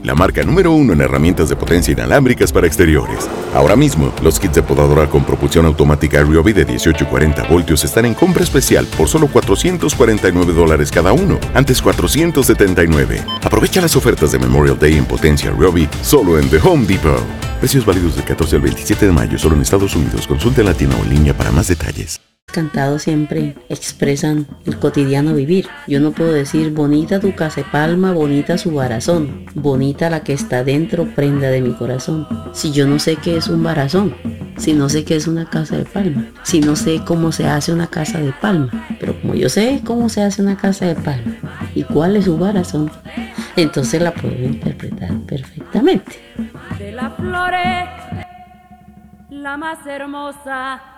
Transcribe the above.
la marca número 1 en herramientas de potencia inalámbricas para exteriores. Ahora mismo, los kits de podadora con propulsión automática Ryobi de 18 y 40 voltios están en compra especial por solo $449 cada uno, antes $479. Aprovecha las ofertas de Memorial Day en potencia Ryobi solo en The Home Depot. Precios válidos del 14 al 27 de mayo solo en Estados Unidos. Consulta en la tienda o en línea para más detalles. Cantados siempre expresan el cotidiano vivir. Yo no puedo decir bonita tu casa de palma, bonita su varazón, bonita la que está dentro, prenda de mi corazón. Si yo no sé qué es un varazón, si no sé qué es una casa de palma, si no sé cómo se hace una casa de palma, pero como yo sé cómo se hace una casa de palma y cuál es su varazón, entonces la puedo interpretar perfectamente. De las flores, la más hermosa